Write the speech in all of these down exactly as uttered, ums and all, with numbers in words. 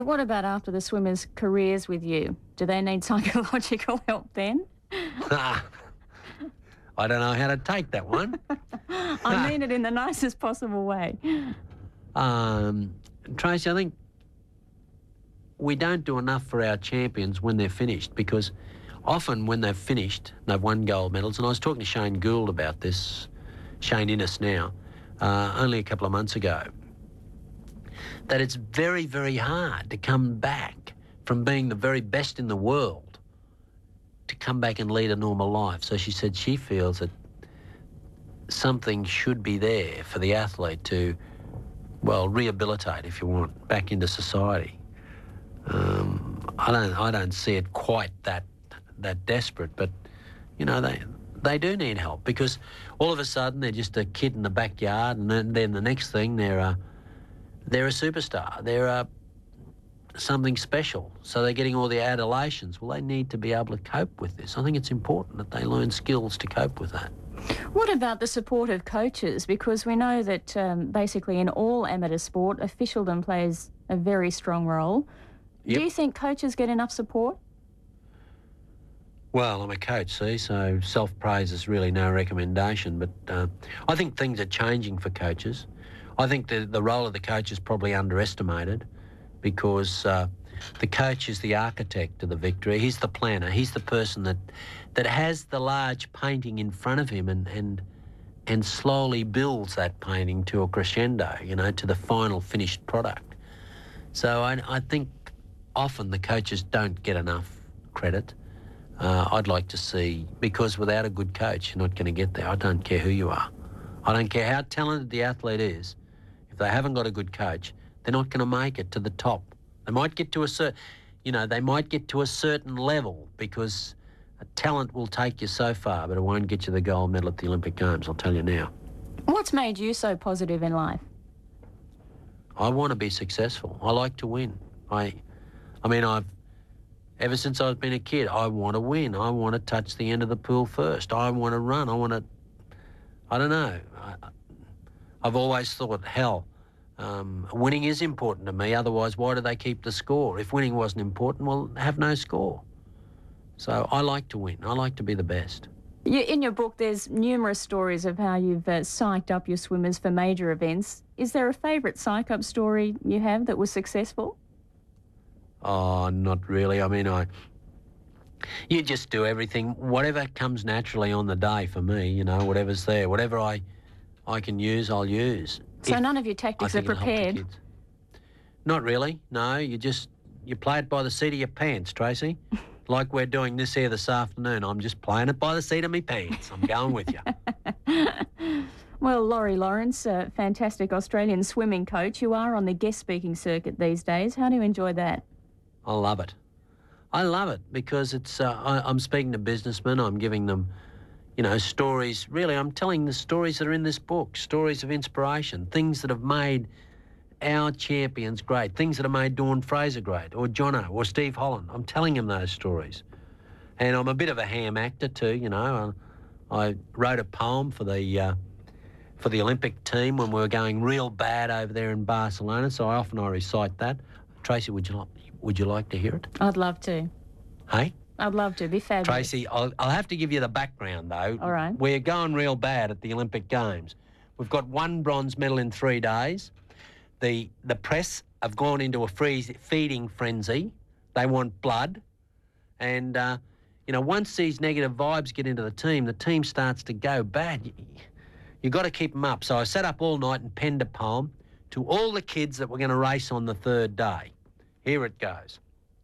What about after the swimmers' careers with you? Do they need psychological help then? I don't know how to take that one. I mean it in the nicest possible way. Um, Tracy, I think we don't do enough for our champions when they're finished, because often when they've finished, they've won gold medals, and I was talking to Shane Gould about this, Shane Innes now, uh, only a couple of months ago, that it's very, very hard to come back from being the very best in the world to come back and lead a normal life. So she said she feels that something should be there for the athlete to, well, rehabilitate, if you want, back into society. Um, I don't, I don't see it quite that that desperate, but you know they they do need help, because all of a sudden they're just a kid in the backyard, and then, then the next thing they're a they're a superstar. They're a something special. So they're getting all the adulations. Well, they need to be able to cope with this. I think it's important that they learn skills to cope with that. What about the support of coaches? Because we know that um, basically in all amateur sport, officialdom plays a very strong role. Yep. Do you think coaches get enough support? Well, I'm a coach, see, so self-praise is really no recommendation, but uh, I think things are changing for coaches. I think the, the role of the coach is probably underestimated, because uh, the coach is the architect of the victory. He's the planner. He's the person that that has the large painting in front of him and and and slowly builds that painting to a crescendo, you know, to the final finished product. So I, I think often the coaches don't get enough credit. Uh, I'd like to see, because without a good coach, you're not going to get there. I don't care who you are. I don't care how talented the athlete is. If they haven't got a good coach, they're not going to make it to the top. They might get to a certain, you know, they might get to a certain level, because a talent will take you so far, but it won't get you the gold medal at the Olympic Games, I'll tell you now. What's made you so positive in life? I want to be successful. I like to win. I, I mean, I've, ever since I've been a kid, I want to win. I want to touch the end of the pool first. I want to run. I want to, I don't know. I, I've always thought, hell, um, winning is important to me. Otherwise, why do they keep the score? If winning wasn't important, well, have no score. So I like to win. I like to be the best. You, in your book, there's numerous stories of how you've uh, psyched up your swimmers for major events. Is there a favourite psych-up story you have that was successful? Oh, not really. I mean, I... You just do everything, whatever comes naturally on the day for me, you know, whatever's there. Whatever I, I can use, I'll use. So If none of your tactics I are think it'll help the prepared? kids. Not really, no. You just, you play it by the seat of your pants, Tracy. Like we're doing this here this afternoon. I'm just playing it by the seat of my pants. I'm going with you. Well, Laurie Lawrence, a fantastic Australian swimming coach. You are on the guest speaking circuit these days. How do you enjoy that? I love it. I love it because it's, uh, I, I'm speaking to businessmen. I'm giving them, you know, stories. Really, I'm telling the stories that are in this book, stories of inspiration, things that have made our champions great, things that have made Dawn Fraser great, or Jono, or Steve Holland. I'm telling them those stories. And I'm a bit of a ham actor too, you know. I, I wrote a poem for the uh, for the Olympic team when we were going real bad over there in Barcelona, so I often I recite that. Tracy, would you like, would you like to hear it? I'd love to. Hey? I'd love to. Be fabulous. Tracy, I'll, I'll have to give you the background, though. All right. We're going real bad at the Olympic Games. We've got one bronze medal in three days. The the press have gone into a freeze, feeding frenzy. They want blood. And, uh, you know, once these negative vibes get into the team, the team starts to go bad. You, you've got to keep them up. So I sat up all night and penned a poem to all the kids that were going to race on the third day. Here it goes.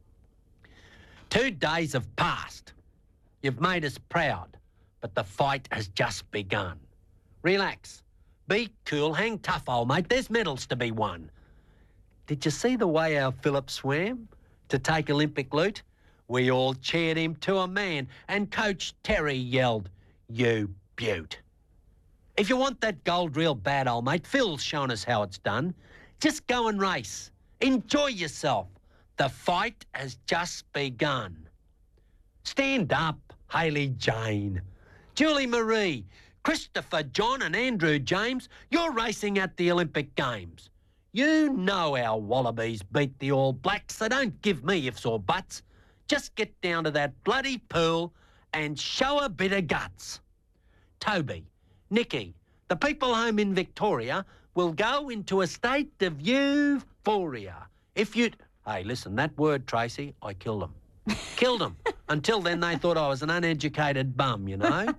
Two days have passed. You've made us proud, but the fight has just begun. Relax. Be cool. Hang tough, old mate. There's medals to be won. Did you see the way our Phillip swam to take Olympic loot? We all cheered him to a man, and Coach Terry yelled, "You beaut." If you want that gold real bad, old mate, Phil's shown us how it's done. Just go and race. Enjoy yourself. The fight has just begun. Stand up, Hayley Jane. Julie Marie, Christopher, John and Andrew James, you're racing at the Olympic Games. You know our Wallabies beat the All Blacks, so don't give me ifs or buts. Just get down to that bloody pool and show a bit of guts. Toby, Nikki, the people home in Victoria will go into a state of euphoria. If you... Hey, listen, that word, Tracy, I killed them. Killed them. Until then, they thought I was an uneducated bum, you know?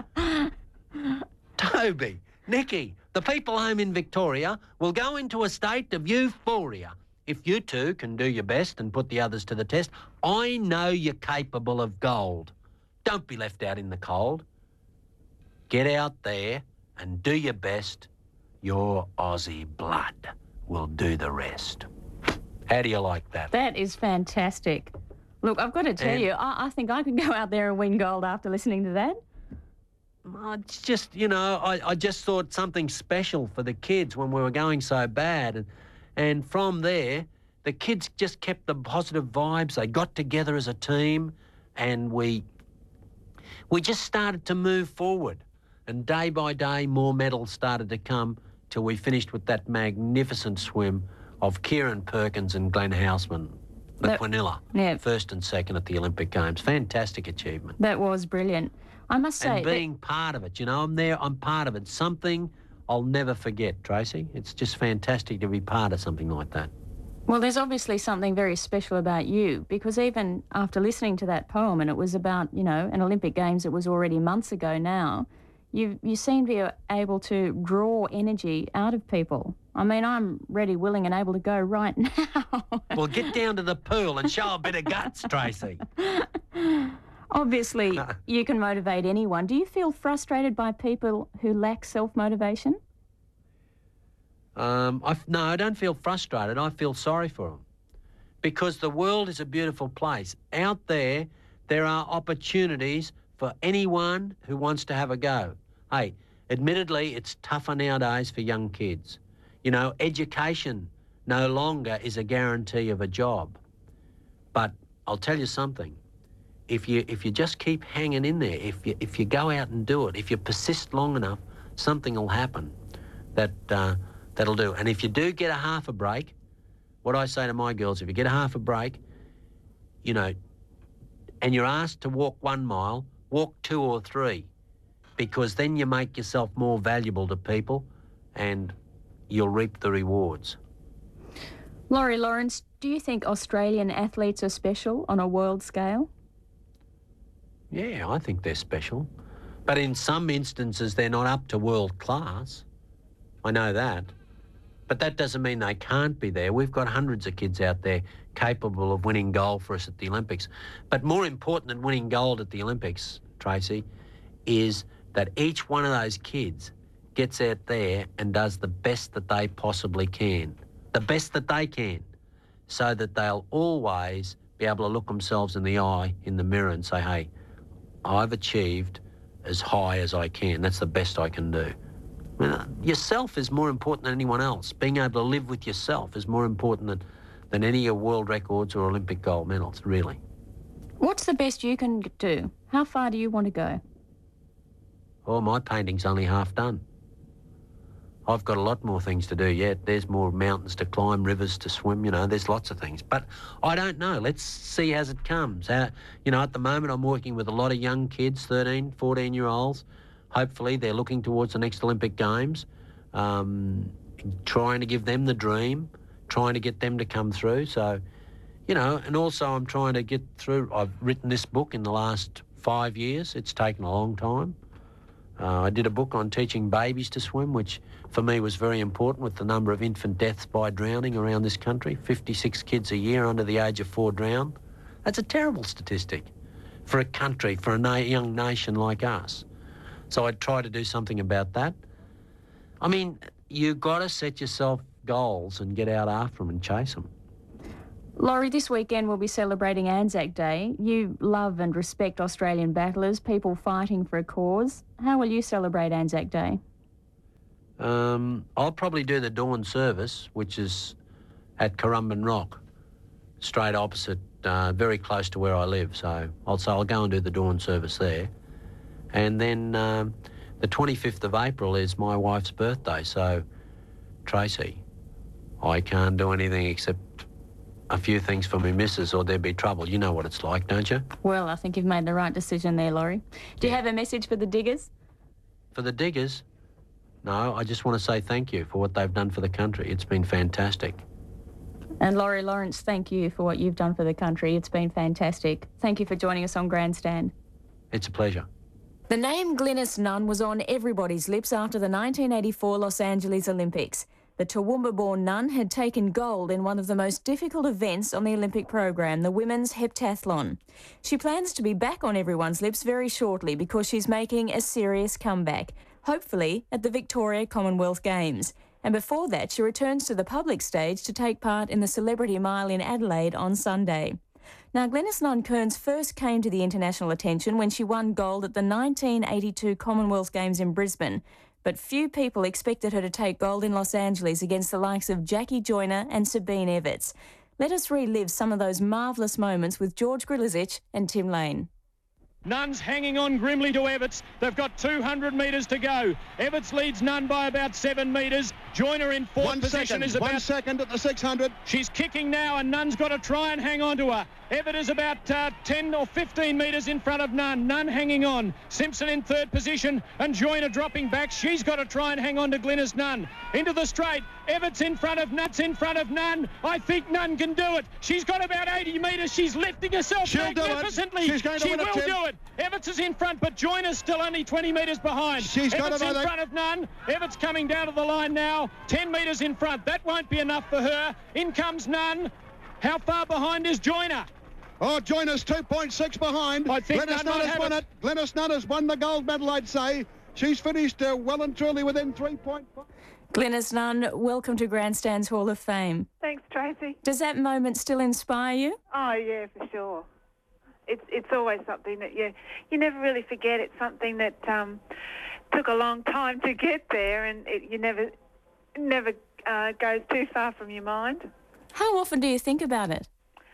Toby, Nikki, the people home in Victoria will go into a state of euphoria. If you two can do your best and put the others to the test, I know you're capable of gold. Don't be left out in the cold. Get out there and do your best. Your Aussie blood will do the rest. How do you like that? That is fantastic. Look, I've got to tell And- you, I, I think I could go out there and win gold after listening to that. Oh, It's just, you know, I, I just thought something special for the kids when we were going so bad. And, and from there, the kids just kept the positive vibes. They got together as a team and we, we just started to move forward. And day by day, more medals started to come till we finished with that magnificent swim of Kieran Perkins and Glenn Houseman, the That- Quinilla, Yeah. first and second at the Olympic Games. Fantastic achievement. That was brilliant. I must say, And that- being part of it, you know, I'm there, I'm part of it. Something I'll never forget, Tracy. It's just fantastic to be part of something like that. well, there's obviously something very special about you, because even after listening to that poem, and it was about, you know, an Olympic Games that was already months ago now, you you seem to be able to draw energy out of people. I mean, I'm ready, willing and able to go right now. Well, get down to the pool and show a bit of guts, Tracy. Obviously, you can motivate anyone. Do you feel frustrated by people who lack self-motivation? Um, I, no, I don't feel frustrated. I feel sorry for them. Because the world is a beautiful place. Out there, there are opportunities for anyone who wants to have a go. Hey, admittedly, it's tougher nowadays for young kids. You know, education no longer is a guarantee of a job. But I'll tell you something. If you if you just keep hanging in there, if you if you go out and do it, if you persist long enough, something will happen that uh, that'll do. And if you do get a half a break, what I say to my girls, if you get a half a break, you know, and you're asked to walk one mile, walk two or three, because then you make yourself more valuable to people, and you'll reap the rewards. Laurie Lawrence, do you think Australian athletes are special on a world scale? Yeah, I think they're special. But in some instances, they're not up to world class. I know that. But that doesn't mean they can't be there. We've got hundreds of kids out there capable of winning gold for us at the Olympics. But more important than winning gold at the Olympics, Tracy, is that each one of those kids gets out there and does the best that they possibly can. The best that they can. So that they'll always be able to look themselves in the eye, in the mirror and say, hey, I've achieved as high as I can. That's the best I can do. I mean, yourself is more important than anyone else. Being able to live with yourself is more important than, than any of world records or Olympic gold medals, really. What's the best you can do? How far do you want to go? Oh, my painting's only half done. I've got a lot more things to do yet. There's more mountains to climb, rivers to swim, you know, there's lots of things. But I don't know. Let's see as it comes. Uh, you know, at the moment I'm working with a lot of young kids, thirteen, fourteen-year-olds. Hopefully they're looking towards the next Olympic Games, um, trying to give them the dream, trying to get them to come through. So, you know, and also I'm trying to get through. I've written this book in the last five years. It's taken a long time. Uh, I did a book on teaching babies to swim, which for me was very important with the number of infant deaths by drowning around this country. fifty-six kids a year under the age of four drown. That's a terrible statistic for a country, for a na- young nation like us. So I try to do something about that. I mean, you've got to set yourself goals and get out after them and chase them. Laurie, this weekend we'll be celebrating Anzac Day. You love and respect Australian battlers, people fighting for a cause. How will you celebrate Anzac Day? Um, I'll probably do the dawn service, which is at Currumbin Rock, straight opposite, uh, very close to where I live. So I'll say I'll go and do the dawn service there. And then um, the twenty-fifth of April is my wife's birthday. So, Tracy, I can't do anything except a few things for me missus or there'd be trouble. You know what it's like, don't you? Well, I think you've made the right decision there, Laurie. Do you Yeah. have a message for the Diggers? For the Diggers? No, I just want to say thank you for what they've done for the country. It's been fantastic. And Laurie Lawrence, thank you for what you've done for the country. It's been fantastic. Thank you for joining us on Grandstand. It's a pleasure. The name Glynis Nunn was on everybody's lips after the nineteen eighty-four Los Angeles Olympics. The Toowoomba-born Nunn had taken gold in one of the most difficult events on the Olympic program, the women's heptathlon. She plans to be back on everyone's lips very shortly because she's making a serious comeback, hopefully at the Victoria Commonwealth Games. And before that, she returns to the public stage to take part in the Celebrity Mile in Adelaide on Sunday. Now, Glynis Nunn Kearns first came to the international attention when she won gold at the nineteen eighty-two Commonwealth Games in Brisbane. But few people expected her to take gold in Los Angeles against the likes of Jackie Joyner and Sabine Everts. Let us relive some of those marvellous moments with George Grilizic and Tim Lane. Nunn's hanging on grimly to Everts. They've got two hundred metres to go. Everts leads Nunn by about seven metres. Joyner in fourth one position second, is about... One second at the six hundred. She's kicking now and Nunn's got to try and hang on to her. Everett is about uh, ten or fifteen metres in front of Nunn. Nunn hanging on. Simpson in third position and Joyner dropping back. She's got to try and hang on to Glynis Nunn. Into the straight. Everts in front of Nutt's in front of Nunn. I think Nunn can do it. She's got about eighty metres. She's lifting herself She'll magnificently. Do it. She's going to she win will it, Tim. do it. Everts is in front, but Joyner's still only twenty metres behind. She's got Everts it, I in think. front of Nunn. Everts coming down to the line now. ten metres in front. That won't be enough for her. In comes Nunn. How far behind is Joyner? Oh, Joyner's two point six behind. I think Glynis Nunn Nunn might has have won it. it. Glynis Nunn has won the gold medal, I'd say. She's finished uh, well and truly within three point five. Glynis Nunn, welcome to Grandstand's Hall of Fame. Thanks, Tracy. Does that moment still inspire you? Oh, yeah, for sure. It's it's always something that you you never really forget. It's something that um, took a long time to get there, and it, you never never uh, goes too far from your mind. How often do you think about it?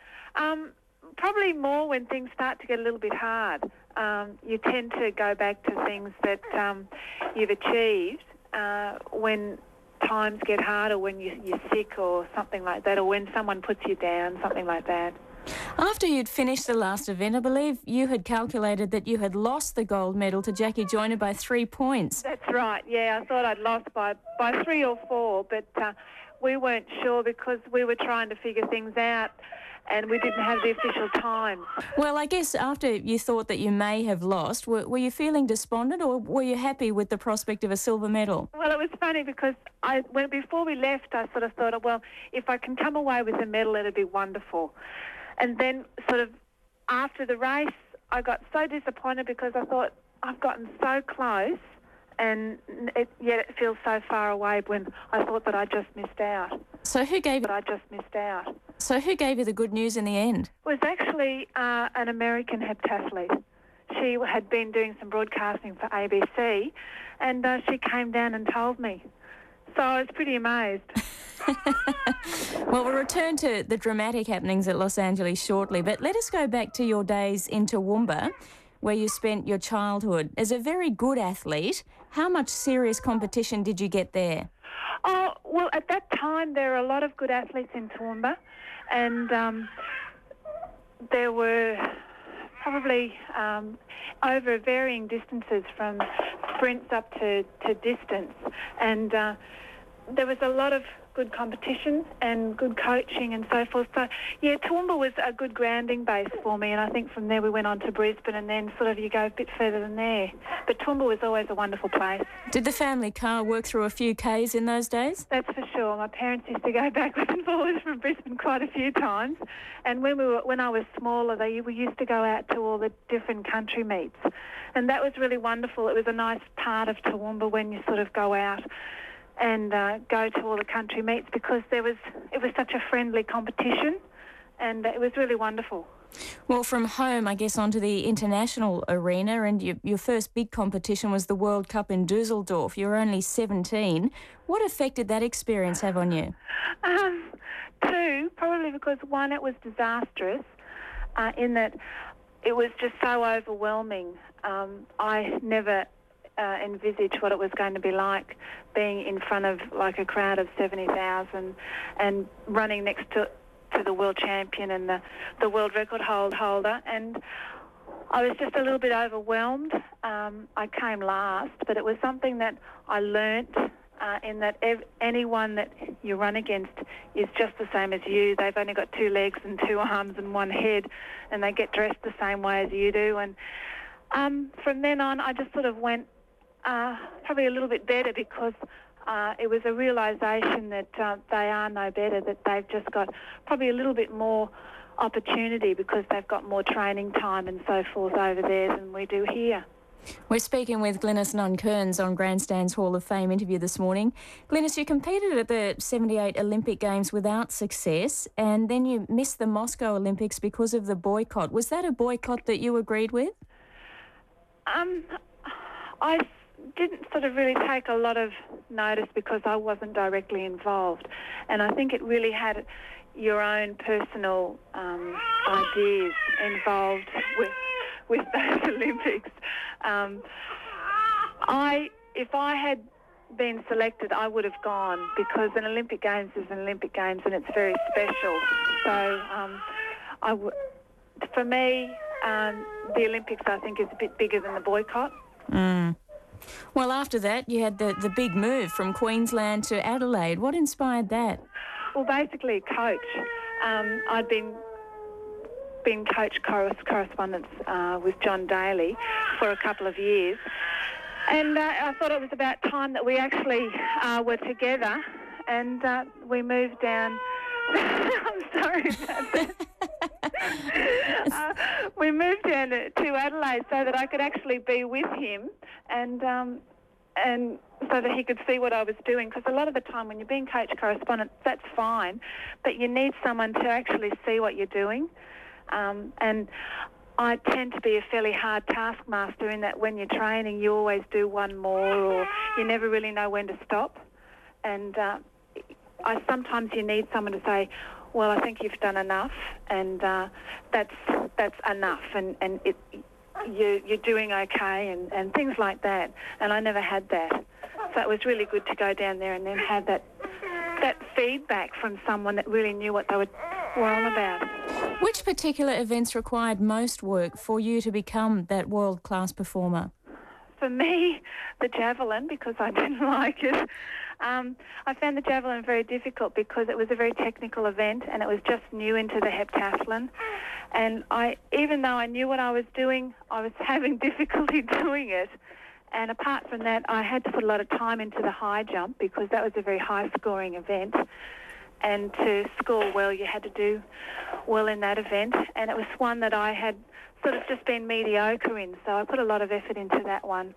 Um, probably more when things start to get a little bit hard. Um, you tend to go back to things that um, you've achieved uh, when times get harder, when you, you're sick or something like that, or when someone puts you down, something like that. After you'd finished the last event, I believe you had calculated that you had lost the gold medal to Jackie Joyner by three points. That's right, yeah. I thought I'd lost by, by three or four, but uh, we weren't sure because we were trying to figure things out and we didn't have the official time. Well, I guess after you thought that you may have lost, were, were you feeling despondent or were you happy with the prospect of a silver medal? Well, it was funny because I, when before we left, I sort of thought, oh, well, if I can come away with a medal, it'd be wonderful. And then sort of after the race, I got so disappointed because I thought, I've gotten so close and it, yet it feels so far away when I thought that I just missed out. So who gave But I just missed out. So who gave you the good news in the end? It was actually uh, an American heptathlete. She had been doing some broadcasting for A B C and uh, she came down and told me. So I was pretty amazed. Well, we'll return to the dramatic happenings at Los Angeles shortly, but let us go back to your days in Toowoomba, where you spent your childhood. As a very good athlete, how much serious competition did you get there? Oh, well, at that time, there were a lot of good athletes in Toowoomba, and um, there were probably um, over varying distances from sprints up to, to distance, and uh, there was a lot of good competition and good coaching and so forth. So, yeah, Toowoomba was a good grounding base for me, and I think from there we went on to Brisbane and then sort of you go a bit further than there. But Toowoomba was always a wonderful place. Did the family car work through a few Ks in those days? That's for sure. My parents used to go backwards and forwards from Brisbane quite a few times. And when we were, when I was smaller, they, we used to go out to all the different country meets. And that was really wonderful. It was a nice part of Toowoomba when you sort of go out and uh, go to all the country meets because there was it was such a friendly competition and it was really wonderful. Well, from home, I guess, onto the international arena, and your, your first big competition was the World Cup in Dusseldorf. You were only seventeen. What effect did that experience have on you? Um, two, probably because one, it was disastrous uh, in that it was just so overwhelming. Um, I never uh, envisage what it was going to be like being in front of like a crowd of seventy thousand and running next to to the world champion and the, the world record hold holder. And I was just a little bit overwhelmed. Um, I came last, but it was something that I learnt uh, in that ev- anyone that you run against is just the same as you. They've only got two legs and two arms and one head, and they get dressed the same way as you do. And um, from then on, I just sort of went uh, probably a little bit better because uh, it was a realisation that uh, they are no better, that they've just got probably a little bit more opportunity because they've got more training time and so forth over there than we do here. We're speaking with Glynis Nunn-Kearns on Grandstand's Hall of Fame interview this morning. Glynis, you competed at the seventy-eight Olympic Games without success, and then you missed the Moscow Olympics because of the boycott. Was that a boycott that you agreed with? Um, I didn't sort of really take a lot of notice because I wasn't directly involved, and I think it really had your own personal um, ideas involved with with those Olympics. Um, I, if I had been selected, I would have gone because an Olympic Games is an Olympic Games and it's very special. So, um, I w- for me, um, the Olympics I think is a bit bigger than the boycott. Mm. Well, after that, you had the, the big move from Queensland to Adelaide. What inspired that? Well, basically, a coach. Um, I'd been been coach correspondence uh, with John Daly for a couple of years, and uh, I thought it was about time that we actually uh, were together, and uh, we moved down. I'm sorry about that. uh, we moved down to, to Adelaide so that I could actually be with him, and um, and so that he could see what I was doing. Because a lot of the time when you're being coach correspondent, that's fine, but you need someone to actually see what you're doing. Um, and I tend to be a fairly hard taskmaster in that when you're training, you always do one more, or you never really know when to stop. And uh, I sometimes you need someone to say, well, I think you've done enough, and uh, that's that's enough, and, and it, you, you're doing okay, and, and things like that. And I never had that. So it was really good to go down there and then have that that feedback from someone that really knew what they were, were on about. Which particular events required most work for you to become that world-class performer? For me, the javelin, because I didn't like it. Um, I found the javelin very difficult because it was a very technical event and it was just new into the heptathlon. And I, even though I knew what I was doing, I was having difficulty doing it. And apart from that, I had to put a lot of time into the high jump because that was a very high-scoring event. And to score well, you had to do well in that event. And it was one that I had sort of just been mediocre in, so I put a lot of effort into that one.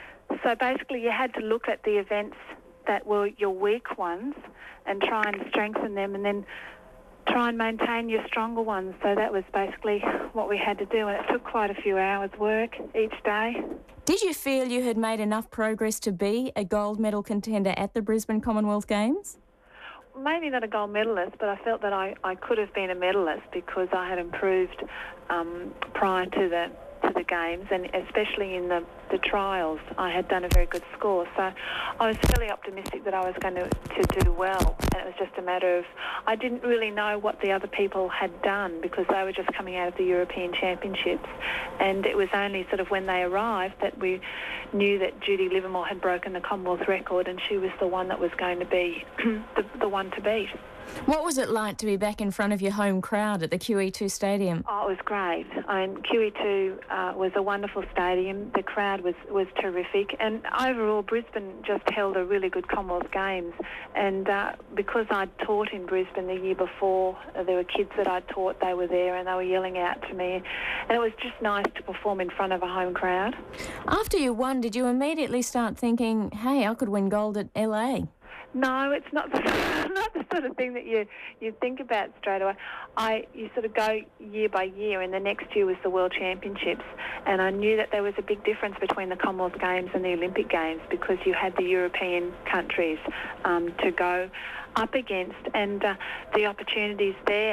So basically, you had to look at the events that were your weak ones and try and strengthen them, and then try and maintain your stronger ones. So that was basically what we had to do, and it took quite a few hours' work each day. Did you feel you had made enough progress to be a gold medal contender at the Brisbane Commonwealth Games? Maybe not a gold medalist, but I felt that I, I could have been a medalist because I had improved um, prior to the to the games, and especially in the, the trials, I had done a very good score. So I was fairly optimistic that I was going to, to do well, and it was just a matter of, I didn't really know what the other people had done because they were just coming out of the European Championships, and it was only sort of when they arrived that we knew that Judy Livermore had broken the Commonwealth record, and she was the one that was going to be the, the one to beat. What was it like to be back in front of your home crowd at the Q E two Stadium? Oh, it was great. I mean, Q E two uh, was a wonderful stadium. The crowd was, was terrific. And overall, Brisbane just held a really good Commonwealth Games. And uh, because I'd taught in Brisbane the year before, uh, there were kids that I'd taught, they were there and they were yelling out to me. And it was just nice to perform in front of a home crowd. After you won, did you immediately start thinking, hey, I could win gold at L A? No, it's not the, not the sort of thing that you, you think about straight away. I you sort of go year by year, and the next year was the World Championships, and I knew that there was a big difference between the Commonwealth Games and the Olympic Games because you had the European countries um, to go up against, and uh, the opportunities there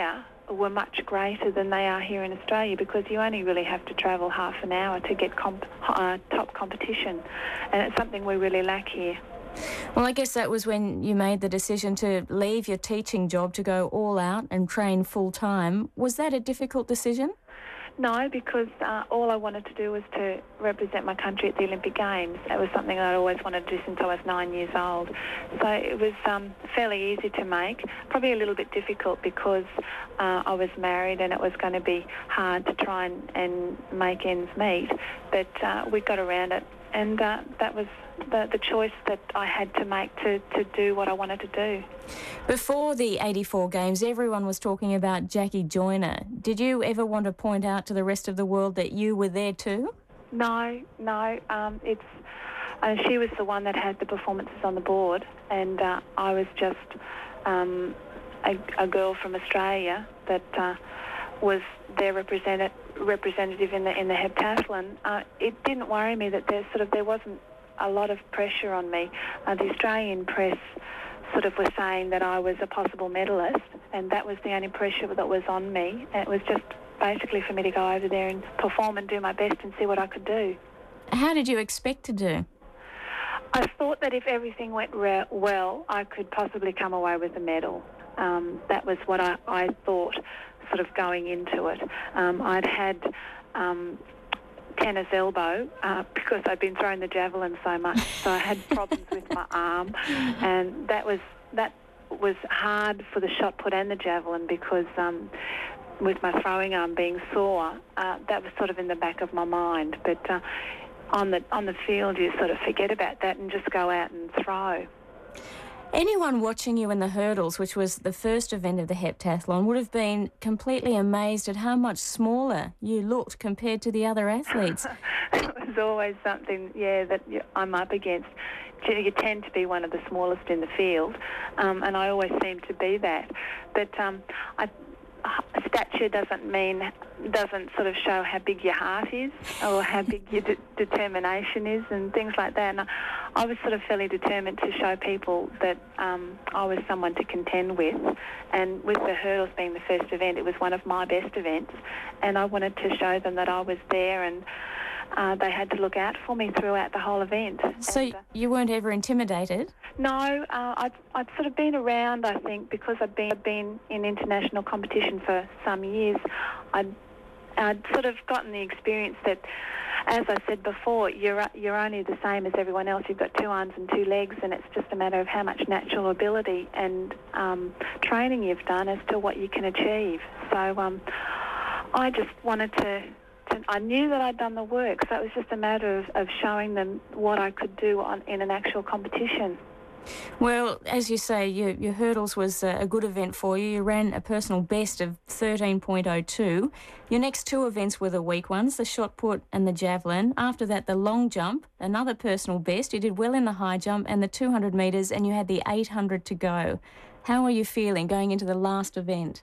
were much greater than they are here in Australia, because you only really have to travel half an hour to get comp- uh, top competition, and it's something we really lack here. Well, I guess that was when you made the decision to leave your teaching job to go all out and train full time. Was that a difficult decision? No, because uh, all I wanted to do was to represent my country at the Olympic Games. It was something that I always wanted to do since I was nine years old. So it was um, fairly easy to make, probably a little bit difficult because uh, I was married and it was going to be hard to try and, and make ends meet. But uh, we got around it, and uh, that was the, the choice that I had to make to, to do what I wanted to do. Before the eighty-four Games, everyone was talking about Jackie Joyner. Did you ever want to point out to the rest of the world that you were there too? No, no. Um, it's uh, she was the one that had the performances on the board, and uh, I was just um, a, a girl from Australia that uh, was their representative representative in the in the heptathlon. Uh, it didn't worry me that there sort of there wasn't a lot of pressure on me. Uh, the Australian press sort of was saying that I was a possible medalist, and that was the only pressure that was on me. It was just basically for me to go over there and perform and do my best and see what I could do. How did you expect to do? I thought that if everything went re- well, I could possibly come away with a medal. Um, that was what I, I thought sort of going into it. Um, I'd had um, tennis elbow uh, because I'd been throwing the javelin so much, so I had problems with my arm, and that was that was hard for the shot put and the javelin because um, with my throwing arm being sore, uh, that was sort of in the back of my mind. But uh, on the on the field, you sort of forget about that and just go out and throw. Anyone watching you in the hurdles, which was the first event of the heptathlon, would have been completely amazed at how much smaller you looked compared to the other athletes. It was always something, yeah, that I'm up against. You tend to be one of the smallest in the field, um, and I always seem to be that. But um, I, stature doesn't mean, doesn't sort of show how big your heart is or how big your de- determination is and things like that. And I, I was sort of fairly determined to show people that um, I was someone to contend with. And with the hurdles being the first event, it was one of my best events. And I wanted to show them that I was there, and uh, they had to look out for me throughout the whole event. So and, uh, you weren't ever intimidated? No, uh, I'd, I'd sort of been around, I think, because I'd been, I'd been in international competition for some years. I'd, I'd sort of gotten the experience that, as I said before, you're, you're only the same as everyone else. You've got two arms and two legs, and it's just a matter of how much natural ability and um, training you've done as to what you can achieve. So um, I just wanted to... I knew that I'd done the work, so it was just a matter of, of showing them what I could do on, in an actual competition. Well, as you say, your, your hurdles was a, a good event for you. You ran a personal best of thirteen point oh two. Your next two events were the weak ones, the shot put and the javelin. After that, the long jump, another personal best. You did well in the high jump and the two hundred metres, and you had the eight hundred to go. How are you feeling going into the last event?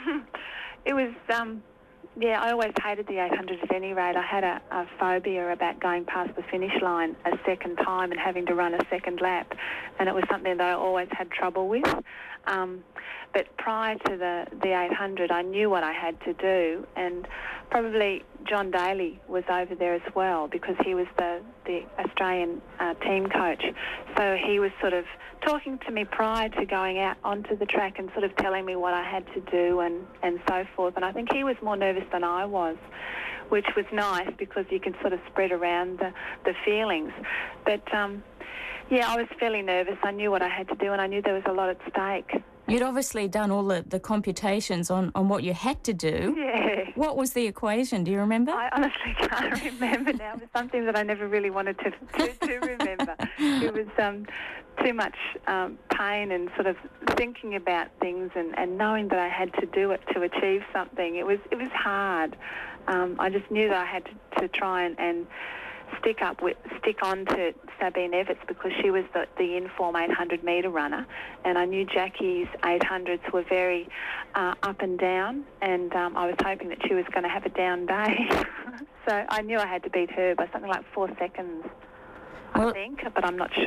It was... Um Yeah, I always hated the eight hundred at any rate. I had a, a phobia about going past the finish line a second time and having to run a second lap, and it was something that I always had trouble with. Um, but prior to the, the eight hundred, I knew what I had to do, and probably John Daly was over there as well because he was the, the Australian uh, team coach. So he was sort of talking to me prior to going out onto the track and sort of telling me what I had to do and, and so forth. And I think he was more nervous than I was, which was nice because you can sort of spread around the, the feelings. But, um, yeah, I was fairly nervous. I knew what I had to do and I knew there was a lot at stake. You'd obviously done all the, the computations on, on what you had to do. Yeah. What was the equation? Do you remember? I honestly can't remember now. It was something that I never really wanted to to, to remember. It was um, too much um, pain and sort of thinking about things and, and knowing that I had to do it to achieve something. It was it was hard. Um, I just knew that I had to, to try and, and stick up with, stick on to Sabine Everts because she was the, the inform eight hundred metre runner, and I knew Jackie's eight hundreds were very uh, up and down, and um, I was hoping that she was going to have a down day. So I knew I had to beat her by something like four seconds, I well, think, but I'm not sure.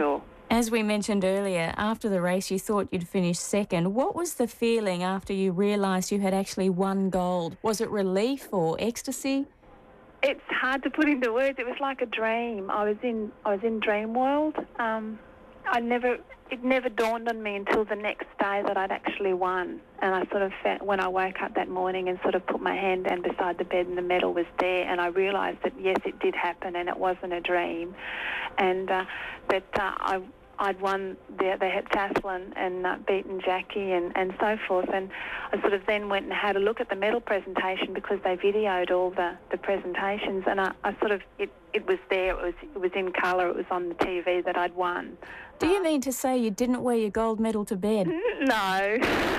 As we mentioned earlier, after the race you thought you'd finished second. What was the feeling after you realised you had actually won gold? Was it relief or ecstasy? It's hard to put into words. It was like a dream. I was in I was in dream world. Um, I never it never dawned on me until the next day that I'd actually won. And I sort of felt, when I woke up that morning and sort of put my hand down beside the bed and the medal was there, and I realised that yes, it did happen and it wasn't a dream, and uh, that uh, I. I'd won the, the heptathlon and uh, beaten Jackie and, and so forth. And I sort of then went and had a look at the medal presentation because they videoed all the, the presentations, and I, I sort of, it, it was there, it was it was in colour, it was on the T V that I'd won. Do you mean to say you didn't wear your gold medal to bed? No.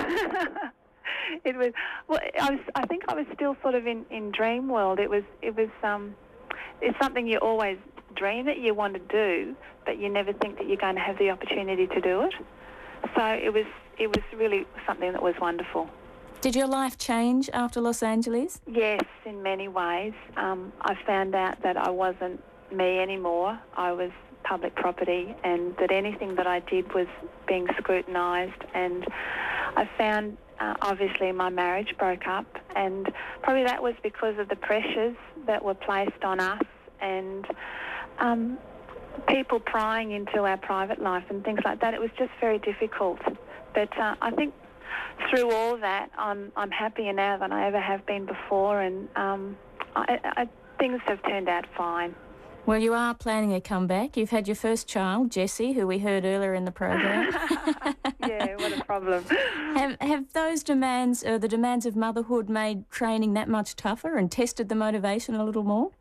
It was, well, I was, I think I was still sort of in, in dream world. It was, it was, um, it's something you always dream that you want to do, but you never think that you're going to have the opportunity to do it. So it was it was really something that was wonderful. Did your life change after Los Angeles? Yes, in many ways. Um, I found out that I wasn't me anymore. I was public property, and that anything that I did was being scrutinised. And I found, uh, obviously, my marriage broke up, and probably that was because of the pressures that were placed on us and Um, people prying into our private life and things like that. It was just very difficult. But uh, I think through all that, I'm I'm happier now than I ever have been before, and um, I, I, things have turned out fine. Well, you are planning a comeback. You've had your first child, Jessie, who we heard earlier in the program. Yeah, what a problem. Have have those demands, uh, the demands of motherhood, made training that much tougher and tested the motivation a little more?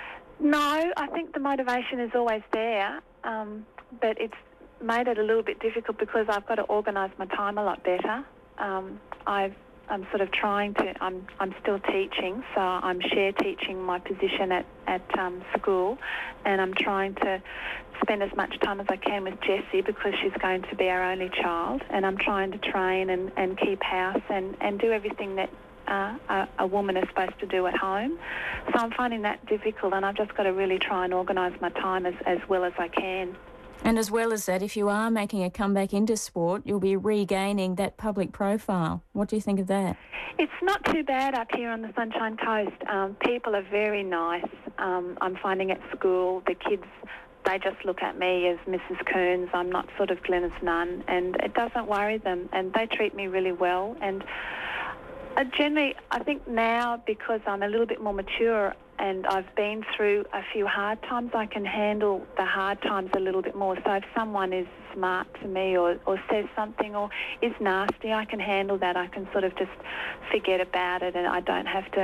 No, I think the motivation is always there, um, but it's made it a little bit difficult because I've got to organise my time a lot better. Um, I've, I'm sort of trying to, I'm, I'm still teaching, so I'm share teaching my position at, at um, school, and I'm trying to spend as much time as I can with Jessie because she's going to be our only child, and I'm trying to train and, and keep house and, and do everything that Uh, a, a woman is supposed to do at home. So I'm finding that difficult, and I've just got to really try and organise my time as, as well as I can. And as well as that, if you are making a comeback into sport, you'll be regaining that public profile. What do you think of that? It's not too bad up here on the Sunshine Coast. Um, people are very nice. Um, I'm finding at school the kids, they just look at me as Missus Kearns. I'm not sort of Glenys Nunn, and it doesn't worry them, and they treat me really well. And Uh, generally, I think now, because I'm a little bit more mature and I've been through a few hard times, I can handle the hard times a little bit more. So if someone is smart to me or, or says something or is nasty, I can handle that. I can sort of just forget about it, and I don't have to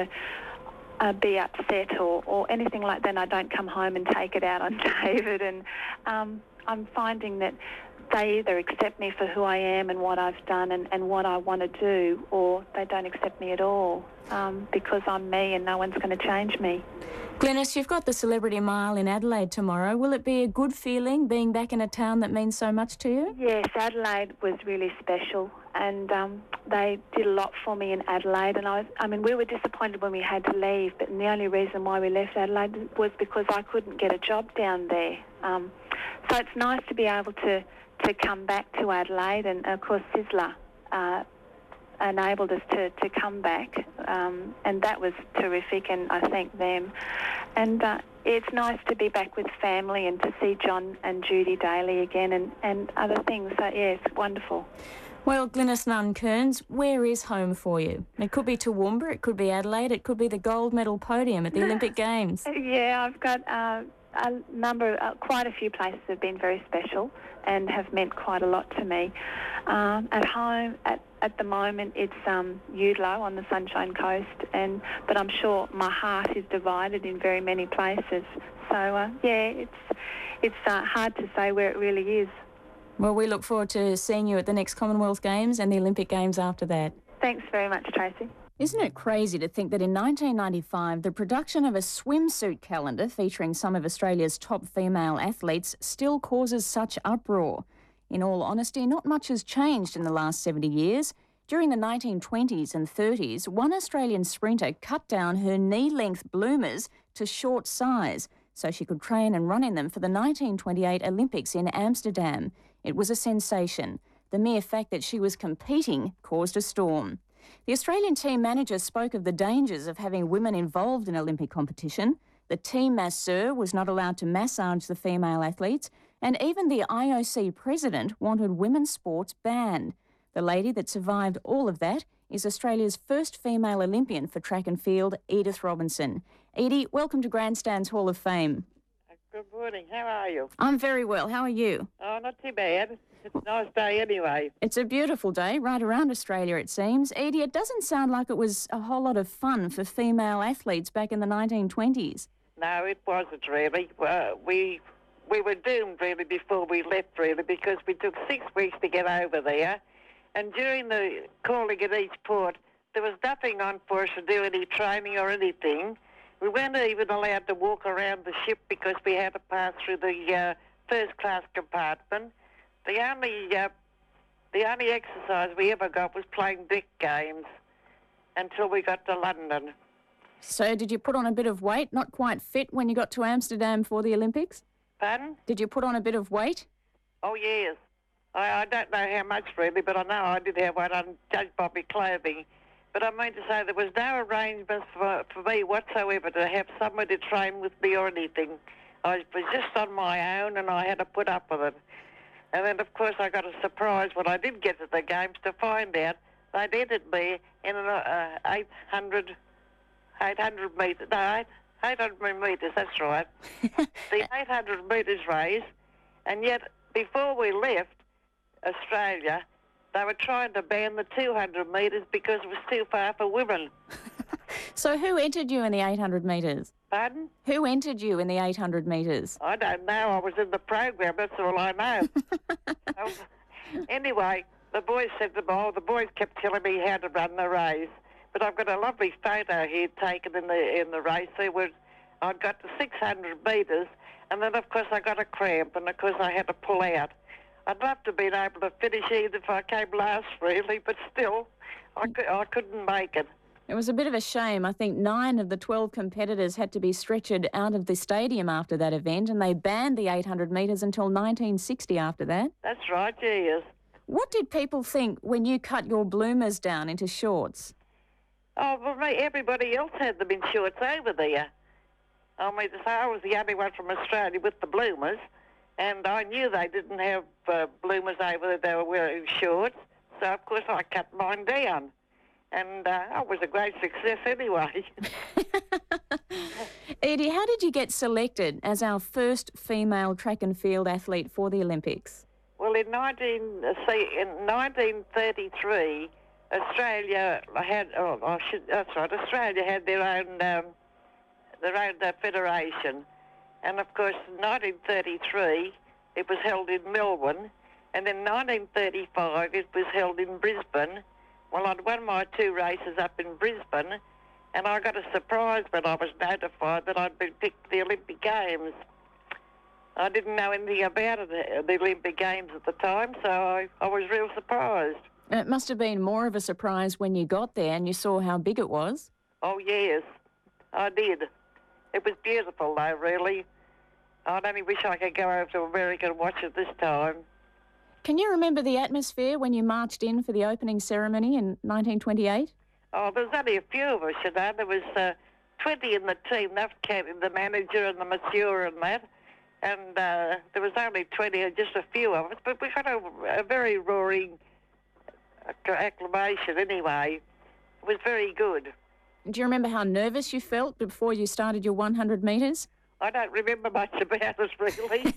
uh, be upset or, or anything like that. And I don't come home and take it out on David. And um, I'm finding that they either accept me for who I am and what I've done and, and what I want to do, or they don't accept me at all um, because I'm me and no one's going to change me. Glenys, you've got the Celebrity Mile in Adelaide tomorrow. Will it be a good feeling being back in a town that means so much to you? Yes, Adelaide was really special, and um, they did a lot for me in Adelaide. And I was, I mean, we were disappointed when we had to leave, but the only reason why we left Adelaide was because I couldn't get a job down there. Um, so it's nice to be able to to come back to Adelaide, and of course Sizzler uh, enabled us to, to come back, um, and that was terrific, and I thank them. And uh, it's nice to be back with family and to see John and Judy Daly again, and, and other things. So yes, wonderful. Well, Glenys Nunn Kearns, where is home for you? It could be Toowoomba, it could be Adelaide, it could be the gold medal podium at the Olympic Games. Yeah, I've got uh, a number, uh, quite a few places have been very special and have meant quite a lot to me. Um, at home, at, at the moment, it's um, Eudlo on the Sunshine Coast, and but I'm sure my heart is divided in very many places. So, uh, yeah, it's it's uh, hard to say where it really is. Well, we look forward to seeing you at the next Commonwealth Games and the Olympic Games after that. Thanks very much, Tracy. Isn't it crazy to think that in nineteen ninety-five, the production of a swimsuit calendar featuring some of Australia's top female athletes still causes such uproar? In all honesty, not much has changed in the last seventy years. During the nineteen twenties and thirties, one Australian sprinter cut down her knee-length bloomers to short size, so she could train and run in them for the nineteen twenty-eight Olympics in Amsterdam. It was a sensation. The mere fact that she was competing caused a storm. The Australian team manager spoke of the dangers of having women involved in Olympic competition. The team masseur was not allowed to massage the female athletes, and even the I O C president wanted women's sports banned. The lady that survived all of that is Australia's first female Olympian for track and field, Edith Robinson. Edie, welcome to Grandstand's Hall of Fame. Good morning. How are you? I'm very well. How are you? Oh, not too bad. It's a nice day anyway. It's a beautiful day right around Australia, it seems. Edie, it doesn't sound like it was a whole lot of fun for female athletes back in the nineteen twenties. No, it wasn't really. Uh, we we were doomed really before we left really because we took six weeks to get over there, and during the calling at each port, there was nothing on for us to do any training or anything. We weren't even allowed to walk around the ship because we had to pass through the uh, first-class compartment. The only uh, the only exercise we ever got was playing deck games until we got to London. So did you put on a bit of weight, not quite fit when you got to Amsterdam for the Olympics? Pardon? Did you put on a bit of weight? Oh, yes. I, I don't know how much really, but I know I did have one on judged by my clothing. But I mean to say there was no arrangements for, for me whatsoever to have someone to train with me or anything. I was just on my own and I had to put up with it. And then, of course, I got a surprise when I did get to the games to find out they'd entered me in an uh, eight hundred... eight hundred metres, no, eight hundred metres, that's right. The eight hundred metres race, and yet before we left Australia, they were trying to ban the two hundred metres because it was too far for women. So who entered you in the eight hundred metres? Pardon? Who entered you in the eight hundred metres? I don't know. I was in the program, that's all I know. um, anyway, the boys said to me, oh, the boys kept telling me how to run the race. But I've got a lovely photo here taken in the in the race. There was, I got to six hundred metres, and then of course I got a cramp, and of course I had to pull out. I'd love to have been able to finish even if I came last, really, but still, I, could, I couldn't make it. It was a bit of a shame. I think nine of the twelve competitors had to be stretchered out of the stadium after that event, and they banned the eight hundred metres until nineteen sixty after that. That's right, yes. What did people think when you cut your bloomers down into shorts? Oh, well, mate, everybody else had them in shorts over there. I mean, to say I was the only one from Australia with the bloomers, and I knew they didn't have uh, bloomers over there. They were wearing shorts, so of course I cut mine down. And uh, it was a great success anyway. Edie, how did you get selected as our first female track and field athlete for the Olympics? Well, in nineteen uh, see, in nineteen thirty-three, Australia had oh, I should, that's right. Australia had their own um, their own uh, federation, and of course, in nineteen thirty-three it was held in Melbourne, and in nineteen thirty-five it was held in Brisbane. Well, I'd won my two races up in Brisbane, and I got a surprise when I was notified that I'd been picked for the Olympic Games. I didn't know anything about it, the Olympic Games at the time, so I, I was real surprised. It must have been more of a surprise when you got there and you saw how big it was. Oh, yes, I did. It was beautiful, though, really. I'd only wish I could go over to America and watch it this time. Can you remember the atmosphere when you marched in for the opening ceremony in nineteen twenty-eight? Oh, there was only a few of us, you know. There was uh, twenty in the team, that counting the manager and the masseur and that. And uh, there was only twenty, just a few of us. But we had a, a very roaring acclamation anyway. It was very good. Do you remember how nervous you felt before you started your one hundred metres? I don't remember much about it, really.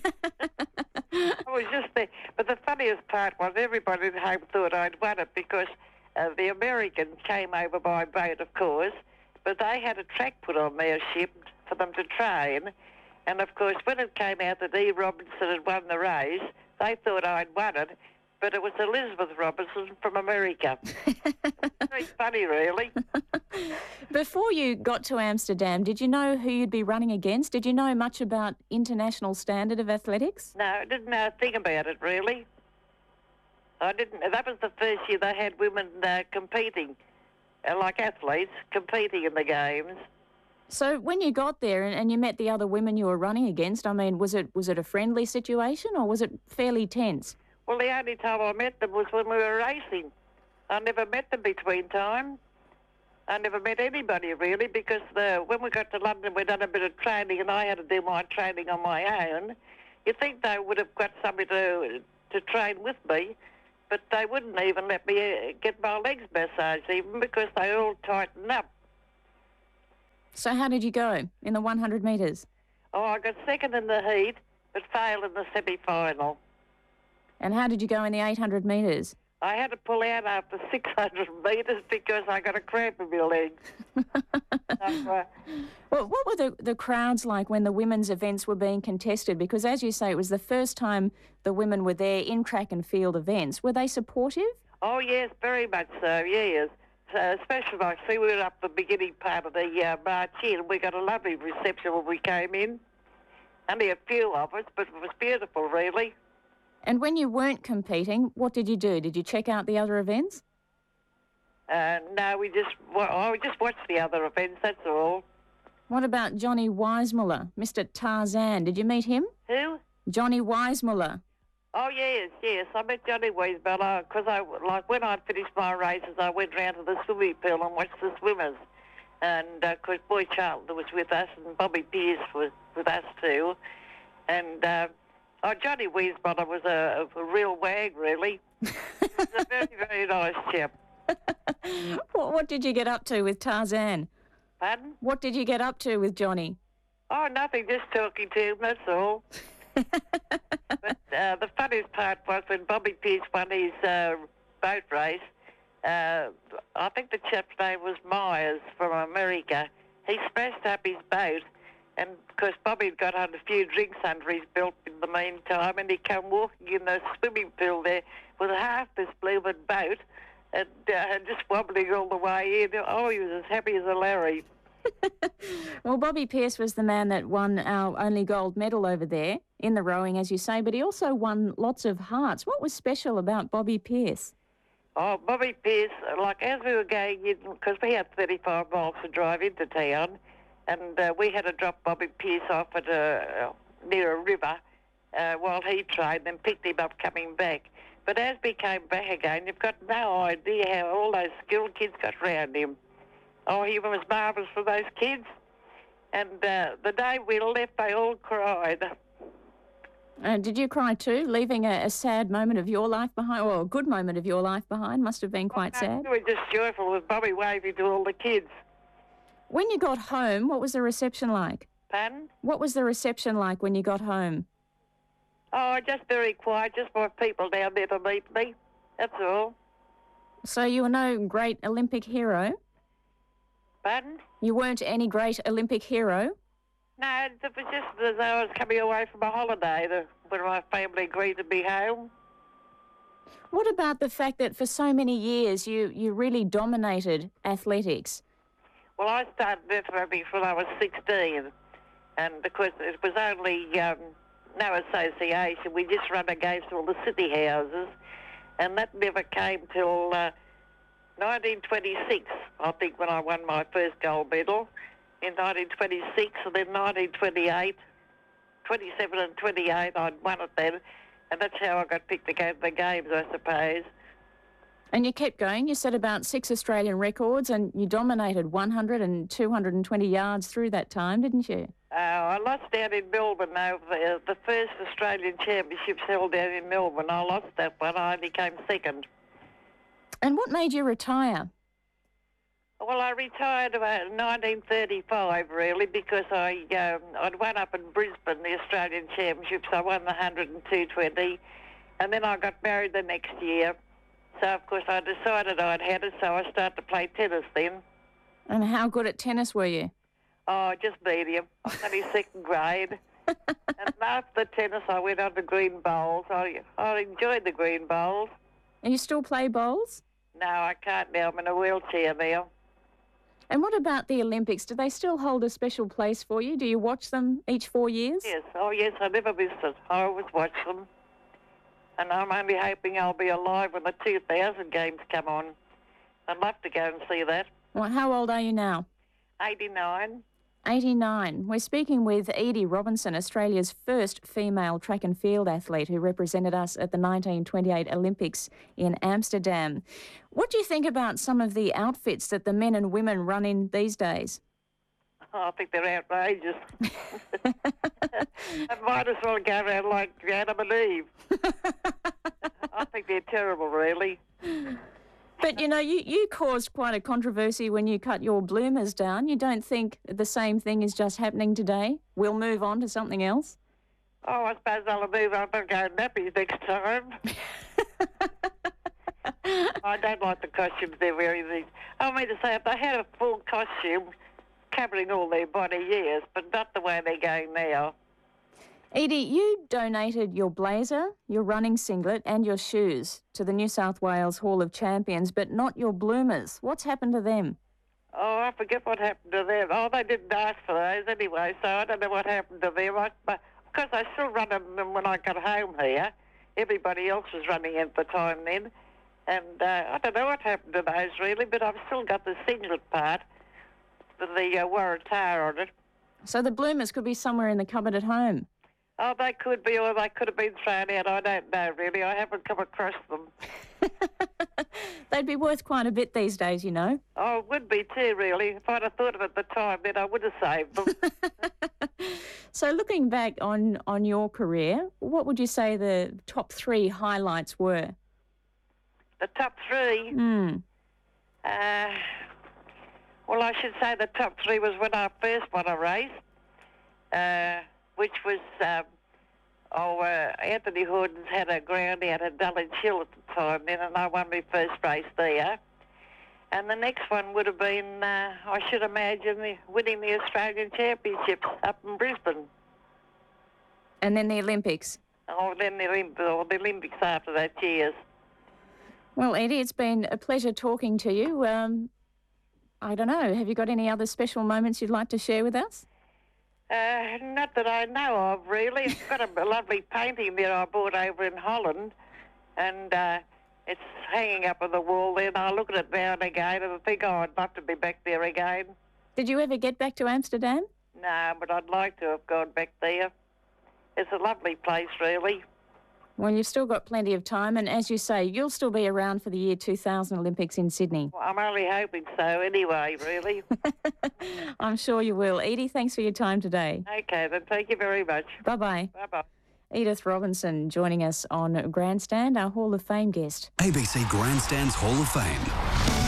I was just there. But the funniest part was everybody at home thought I'd won it because uh, the Americans came over by boat, of course, but they had a track put on their ship for them to train. And, of course, when it came out that E. Robinson had won the race, they thought I'd won it, but it was Elizabeth Robinson from America. Very funny, really. Before you got to Amsterdam, did you know who you'd be running against? Did you know much about international standard of athletics? No, I didn't know a thing about it, really. I didn't. That was the first year they had women uh, competing, uh, like athletes, competing in the games. So when you got there and, and you met the other women you were running against, I mean, was it was it a friendly situation or was it fairly tense? Well, the only time I met them was when we were racing. I never met them between time. I never met anybody really because the, when we got to London, we'd done a bit of training and I had to do my training on my own. You'd think they would have got somebody to to train with me, but they wouldn't even let me uh, get my legs massaged even because they all tightened up. So how did you go in the one hundred metres? Oh, I got second in the heat, but failed in the semi-final. And how did you go in the eight hundred metres? I had to pull out after six hundred metres because I got a cramp in my legs. so, uh, Well, what were the, the crowds like when the women's events were being contested? Because as you say, it was the first time the women were there in track and field events. Were they supportive? oh, yes, very much so, yes. So, especially, like, see, we were up the beginning part of the uh, march in, and we got a lovely reception when we came in. Only a few of us, but it was beautiful, really. And when you weren't competing, what did you do? Did you check out the other events? Uh, no, we just, wa- oh, we just watched the other events, that's all. What about Johnny Weissmuller, Mister Tarzan? Did you meet him? Who? Johnny Weissmuller. Oh, yes, yes. I met Johnny Weissmuller because, I, like, when I'd finished my races, I went round to the swimming pool and watched the swimmers. And, because uh, Boy Charlton was with us and Bobby Pearce was with us too. And, uh, oh, Johnny Weissmuller was a, a real wag, really. He was a very, very nice chap. what, what did you get up to with Tarzan? Pardon? What did you get up to with Johnny? Oh, nothing, just talking to him, that's all. But uh, the funniest part was when Bobby Pearce won his uh, boat race, uh, I think the chap's name was Myers from America. He smashed up his boat, and because Bobby had got on a few drinks under his belt in the meantime, and he come walking in the swimming pool there with half this blooming boat, and uh, just wobbling all the way in. Oh, he was as happy as a Larry. Well, Bobby Pearce was the man that won our only gold medal over there in the rowing, as you say, but he also won lots of hearts. What was special about Bobby Pearce? Oh, Bobby Pearce, like as we were going in, because we had thirty-five miles to drive into town, and uh, we had to drop Bobby Pearce off at a, uh, near a river uh, while he trained and picked him up coming back. But as we came back again, you've got no idea how all those skilled kids got round him. Oh, he was marvellous for those kids. And uh, the day we left, they all cried. Uh, did you cry too, leaving a, a sad moment of your life behind, or a good moment of your life behind? Must have been quite oh, sad. We were just joyful with Bobby waving to all the kids. When you got home, what was the reception like? Pardon? What was the reception like when you got home? Oh, just very quiet, just more people down there to meet me. That's all. So you were no great Olympic hero? Pardon? You weren't any great Olympic hero? No, it was just as though I was coming away from a holiday to, when my family agreed to be home. What about the fact that for so many years you, you really dominated athletics? Well, I started athletics when I was sixteen, and because it was only um, no association, we just run against all the city houses, and that never came till uh, nineteen twenty-six, I think, when I won my first gold medal. In nineteen twenty-six, and then nineteen twenty-eight, twenty-seven and twenty-eight, I'd won it then, and that's how I got picked to go to the games, I suppose. And you kept going. You set about six Australian records and you dominated one hundred and two hundred twenty yards through that time, didn't you? Uh, I lost down in Melbourne, though. The, the first Australian Championships held down in Melbourne. I lost that one. I only came second. And what made you retire? Well, I retired about nineteen thirty-five, really, because I, um, I'd won up in Brisbane, the Australian Championships. I won the one hundred and two twenty, and then I got married the next year. So, of course, I decided I'd had it, so I started to play tennis then. And how good at tennis were you? Oh, just medium. I was only second grade. And after tennis, I went on to green bowls. I, I enjoyed the green bowls. And you still play bowls? No, I can't now. I'm in a wheelchair now. And what about the Olympics? Do they still hold a special place for you? Do you watch them each four years? Yes. Oh, yes, I never missed it. I always watch them. And I'm only hoping I'll be alive when the two thousand games come on. I'd love to go and see that. Well, how old are you now? eighty-nine. eighty-nine. We're speaking with Edie Robinson, Australia's first female track and field athlete who represented us at the nineteen twenty-eight Olympics in Amsterdam. What do you think about some of the outfits that the men and women run in these days? Oh, I think they're outrageous. I might as well go around like Adam and Eve. I think they're terrible, really. But, you know, you, you caused quite a controversy when you cut your bloomers down. You don't think the same thing is just happening today? We'll move on to something else? Oh, I suppose I'll move on and go nappies next time. I don't like the costumes they're wearing. These. I mean to say, if they had a full costume covering all their body, yes, but not the way they're going now. Edie, you donated your blazer, your running singlet and your shoes to the New South Wales Hall of Champions, but not your bloomers. What's happened to them? Oh, I forget what happened to them. Oh, they didn't ask for those anyway, so I don't know what happened to them. I, but, of course, I still run them when I got home here. Everybody else was running at the time then. And uh, I don't know what happened to those, really, but I've still got the singlet part with the uh, Waratah on it. So the bloomers could be somewhere in the cupboard at home? Oh, they could be, or they could have been thrown out. I don't know, really. I haven't come across them. They'd be worth quite a bit these days, you know. Oh, it would be too, really. If I'd have thought of it at the time, then I would have saved them. So looking back on, on your career, what would you say the top three highlights were? The top three? Mm. Uh, well, I should say the top three was when I first won a race, uh, which was, um, oh, uh, Anthony Hordens had a ground out at Dulwich Hill at the time then, and I won my first race there. And the next one would have been, uh, I should imagine, the, winning the Australian Championships up in Brisbane. And then the Olympics? Oh, then the, Olymp- oh, the Olympics after that, yes. Well, Edie, it's been a pleasure talking to you. Um, I don't know, have you got any other special moments you'd like to share with us? Uh, not that I know of, really. I've got a, a lovely painting there I bought over in Holland, and uh, it's hanging up on the wall there, and I look at it now and again, and I think, oh, I'd love to be back there again. Did you ever get back to Amsterdam? No, but I'd like to have gone back there. It's a lovely place, really. Well, you've still got plenty of time, and as you say, you'll still be around for the year two thousand Olympics in Sydney. Well, I'm only hoping so anyway, really. I'm sure you will. Edie, thanks for your time today. Okay, then thank you very much. Bye-bye. Bye-bye. Edith Robinson joining us on Grandstand, our Hall of Fame guest. A B C Grandstand's Hall of Fame.